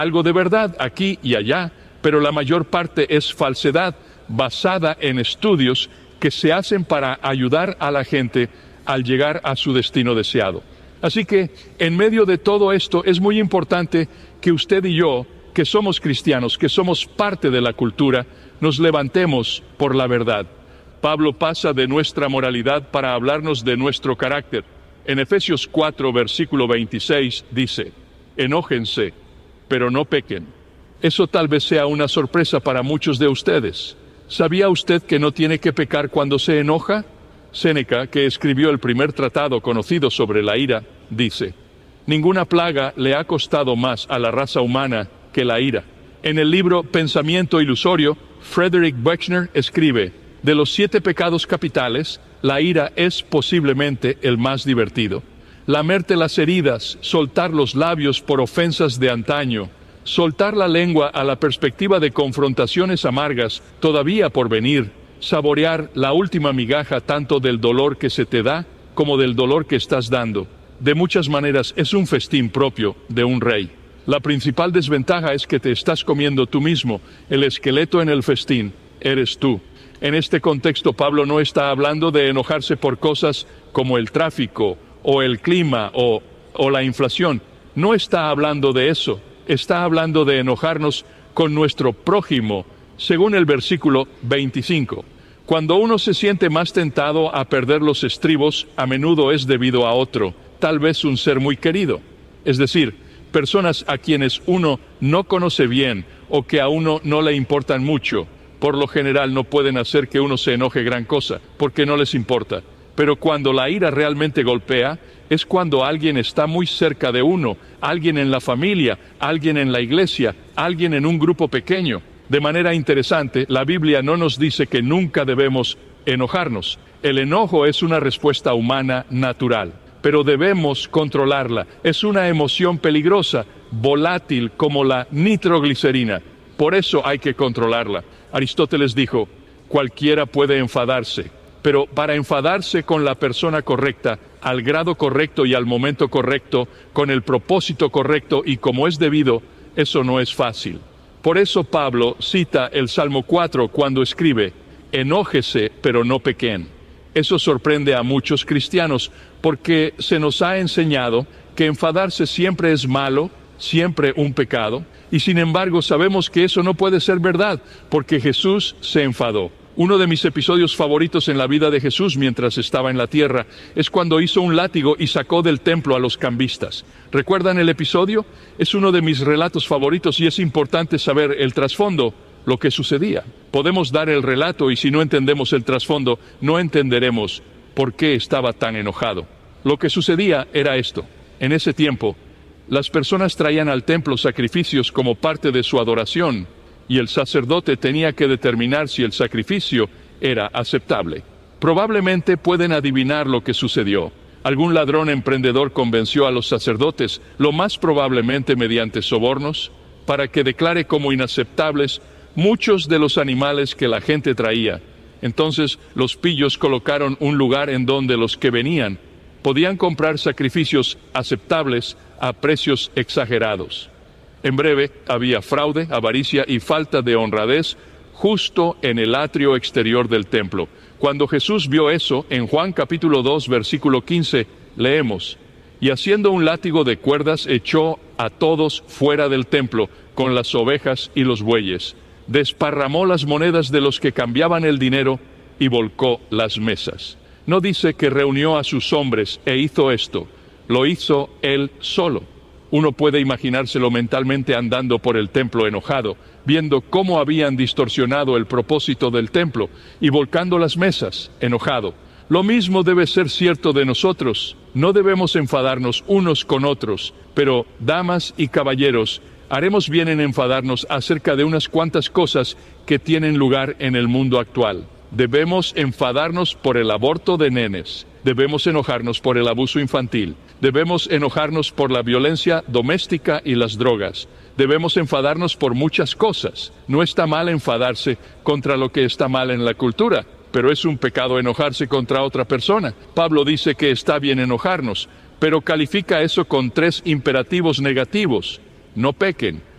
algo de verdad aquí y allá, pero la mayor parte es falsedad basada en estudios que se hacen para ayudar a la gente al llegar a su destino deseado. Así que, en medio de todo esto, es muy importante que usted y yo, que somos cristianos, que somos parte de la cultura, nos levantemos por la verdad. Pablo pasa de nuestra moralidad para hablarnos de nuestro carácter. En Efesios 4, versículo 26, dice: enójense, pero no pequen. Eso tal vez sea una sorpresa para muchos de ustedes. ¿Sabía usted que no tiene que pecar cuando se enoja? Séneca, que escribió el primer tratado conocido sobre la ira, dice: ninguna plaga le ha costado más a la raza humana que la ira. En el libro Pensamiento Ilusorio, Frederick Buechner escribe: de los 7 pecados capitales, la ira es posiblemente el más divertido. Lamerte las heridas, soltar los labios por ofensas de antaño, soltar la lengua a la perspectiva de confrontaciones amargas todavía por venir, saborear la última migaja tanto del dolor que se te da como del dolor que estás dando. De muchas maneras es un festín propio de un rey. La principal desventaja es que te estás comiendo tú mismo. El esqueleto en el festín eres tú. En este contexto, Pablo no está hablando de enojarse por cosas como el tráfico o el clima o la inflación. No está hablando de eso. Está hablando de enojarnos con nuestro prójimo, según el versículo 25. Cuando uno se siente más tentado a perder los estribos, a menudo es debido a otro, tal vez un ser muy querido. Es decir, personas a quienes uno no conoce bien o que a uno no le importan mucho. Por lo general no pueden hacer que uno se enoje gran cosa, porque no les importa. Pero cuando la ira realmente golpea, es cuando alguien está muy cerca de uno, alguien en la familia, alguien en la iglesia, alguien en un grupo pequeño. De manera interesante, la Biblia no nos dice que nunca debemos enojarnos. El enojo es una respuesta humana natural, pero debemos controlarla. Es una emoción peligrosa, volátil como la nitroglicerina. Por eso hay que controlarla. Aristóteles dijo: cualquiera puede enfadarse, pero para enfadarse con la persona correcta, al grado correcto y al momento correcto, con el propósito correcto y como es debido, eso no es fácil. Por eso Pablo cita el Salmo 4 cuando escribe: enójese, pero no pequen. Eso sorprende a muchos cristianos, porque se nos ha enseñado que enfadarse siempre es malo, siempre un pecado, y sin embargo sabemos que eso no puede ser verdad, porque Jesús se enfadó. Uno de mis episodios favoritos en la vida de Jesús mientras estaba en la tierra es cuando hizo un látigo y sacó del templo a los cambistas. ¿Recuerdan el episodio? Es uno de mis relatos favoritos y es importante saber el trasfondo, lo que sucedía. Podemos dar el relato y si no entendemos el trasfondo, no entenderemos por qué estaba tan enojado. Lo que sucedía era esto: en ese tiempo, las personas traían al templo sacrificios como parte de su adoración, y el sacerdote tenía que determinar si el sacrificio era aceptable. Probablemente pueden adivinar lo que sucedió. Algún ladrón emprendedor convenció a los sacerdotes, lo más probablemente mediante sobornos, para que declare como inaceptables muchos de los animales que la gente traía. Entonces los pillos colocaron un lugar en donde los que venían podían comprar sacrificios aceptables a precios exagerados. En breve, había fraude, avaricia y falta de honradez justo en el atrio exterior del templo. Cuando Jesús vio eso, en Juan capítulo 2, versículo 15, leemos: y haciendo un látigo de cuerdas, echó a todos fuera del templo, con las ovejas y los bueyes. Desparramó las monedas de los que cambiaban el dinero y volcó las mesas. No dice que reunió a sus hombres e hizo esto. Lo hizo él solo. Uno puede imaginárselo mentalmente andando por el templo enojado, viendo cómo habían distorsionado el propósito del templo y volcando las mesas, enojado. Lo mismo debe ser cierto de nosotros. No debemos enfadarnos unos con otros, pero, damas y caballeros, haremos bien en enfadarnos acerca de unas cuantas cosas que tienen lugar en el mundo actual. Debemos enfadarnos por el aborto de nenes. Debemos enojarnos por el abuso infantil. Debemos enojarnos por la violencia doméstica y las drogas. Debemos enfadarnos por muchas cosas. No está mal enfadarse contra lo que está mal en la cultura, pero es un pecado enojarse contra otra persona. Pablo dice que está bien enojarnos, pero califica eso con 3 imperativos negativos. No pequen,